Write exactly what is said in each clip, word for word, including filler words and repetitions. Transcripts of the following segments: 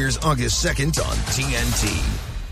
Here's August second on T N T.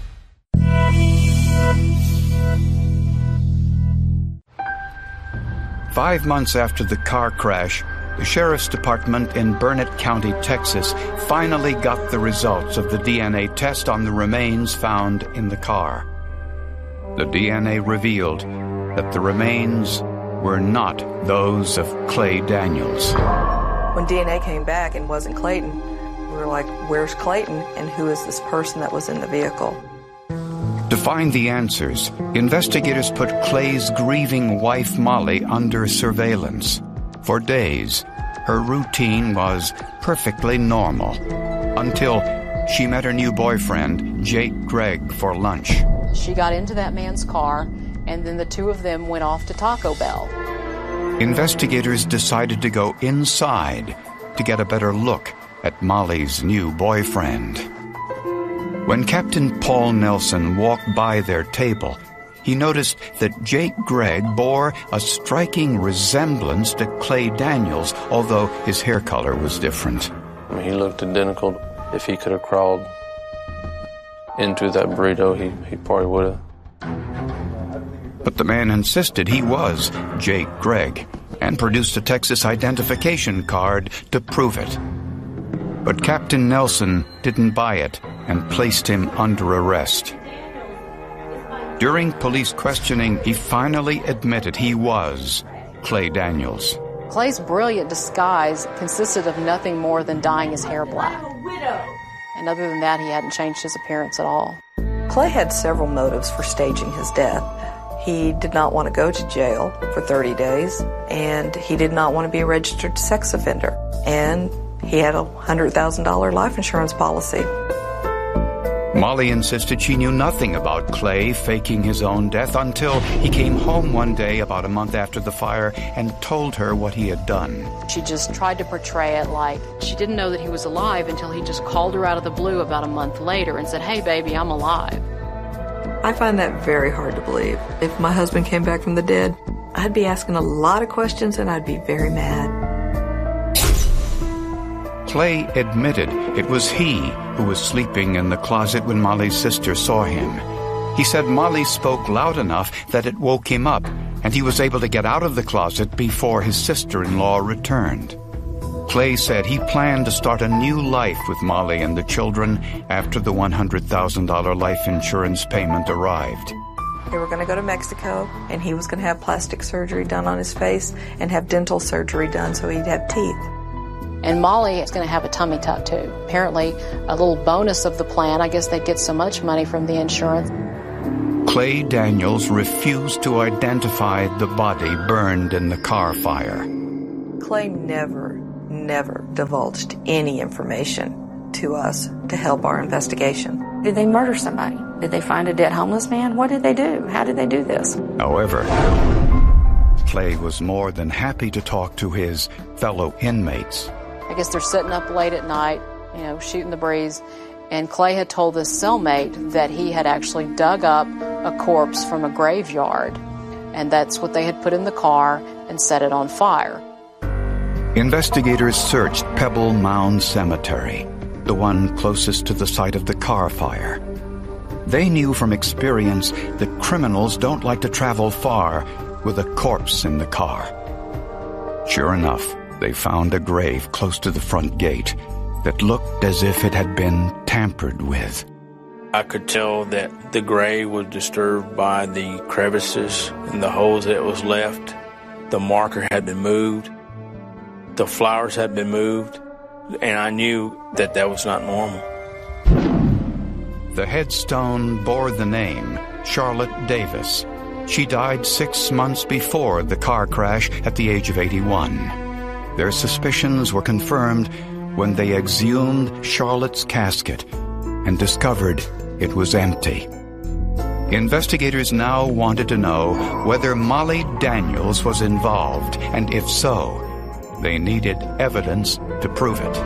Five months after the car crash, the Sheriff's Department in Burnett County, Texas, finally got the results of the D N A test on the remains found in the car. The D N A revealed that the remains were not those of Clay Daniels. When D N A came back and wasn't Clayton, we were like, where's Clayton and who is this person that was in the vehicle? To find the answers, investigators put Clay's grieving wife Molly under surveillance. For days, her routine was perfectly normal until she met her new boyfriend, Jake Gregg, for lunch. She got into that man's car, and then the two of them went off to Taco Bell. Investigators decided to go inside to get a better look at Molly's new boyfriend. When Captain Paul Nelson walked by their table, he noticed that Jake Gregg bore a striking resemblance to Clay Daniels, although his hair color was different. I mean, he looked identical. If he could have crawled into that burrito, he, he probably would have. But the man insisted he was Jake Gregg and produced a Texas identification card to prove it. But Captain Nelson didn't buy it and placed him under arrest. During police questioning, he finally admitted he was Clay Daniels. Clay's brilliant disguise consisted of nothing more than dyeing his hair black. And other than that, he hadn't changed his appearance at all. Clay had several motives for staging his death. He did not want to go to jail for thirty days, and he did not want to be a registered sex offender. And he had a one hundred thousand dollars life insurance policy. Molly insisted she knew nothing about Clay faking his own death until he came home one day about a month after the fire and told her what he had done. She just tried to portray it like she didn't know that he was alive until he just called her out of the blue about a month later and said, "Hey, baby, I'm alive." I find that very hard to believe. If my husband came back from the dead, I'd be asking a lot of questions and I'd be very mad. Clay admitted it was he who was sleeping in the closet when Molly's sister saw him. He said Molly spoke loud enough that it woke him up, and he was able to get out of the closet before his sister-in-law returned. Clay said he planned to start a new life with Molly and the children after the one hundred thousand dollars life insurance payment arrived. They were going to go to Mexico, and he was going to have plastic surgery done on his face and have dental surgery done so he'd have teeth. And Molly is going to have a tummy tuck, too. Apparently, a little bonus of the plan, I guess they'd get so much money from the insurance. Clay Daniels refused to identify the body burned in the car fire. Clay never, never divulged any information to us to help our investigation. Did they murder somebody? Did they find a dead homeless man? What did they do? How did they do this? However, Clay was more than happy to talk to his fellow inmates. I guess they're sitting up late at night, you know, shooting the breeze, and Clay had told this cellmate that he had actually dug up a corpse from a graveyard, and that's what they had put in the car and set it on fire. Investigators searched Pebble Mound Cemetery, the one closest to the site of the car fire. They knew from experience that criminals don't like to travel far with a corpse in the car. Sure enough, they found a grave close to the front gate that looked as if it had been tampered with. I could tell that the grave was disturbed by the crevices and the holes that was left. The marker had been moved. The flowers had been moved. And I knew that that was not normal. The headstone bore the name Charlotte Davis. She died six months before the car crash at the age of eighty-one. Their suspicions were confirmed when they exhumed Charlotte's casket and discovered it was empty. Investigators now wanted to know whether Molly Daniels was involved, and if so, they needed evidence to prove it.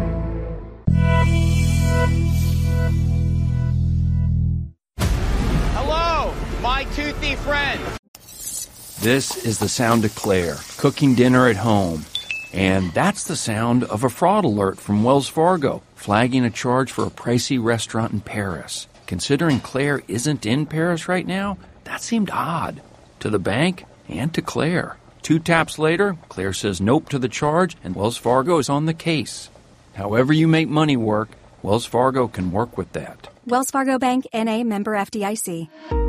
Hello, my toothy friend. This is the sound of Claire, cooking dinner at home. And that's the sound of a fraud alert from Wells Fargo, flagging a charge for a pricey restaurant in Paris. Considering Claire isn't in Paris right now, that seemed odd to the bank and to Claire. Two taps later, Claire says nope to the charge, and Wells Fargo is on the case. However you make money work, Wells Fargo can work with that. Wells Fargo Bank, N A, member F D I C.